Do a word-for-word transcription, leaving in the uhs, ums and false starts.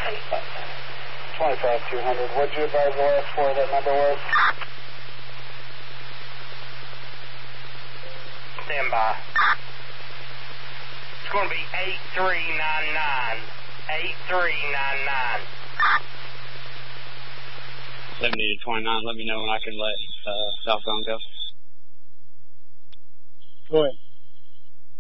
twenty-five two hundred. What'd you advise the last four that number was? Stand by. It's going to be eight three nine nine. eight three nine nine. seventy to twenty-nine, let me know when I can let uh, Falcon go. Go ahead.